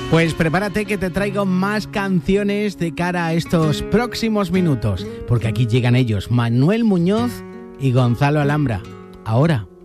Pues prepárate que te traigo más canciones de cara a estos próximos minutos, porque aquí llegan ellos, Manuel Muñoz y Gonzalo Alhambra. Ahora.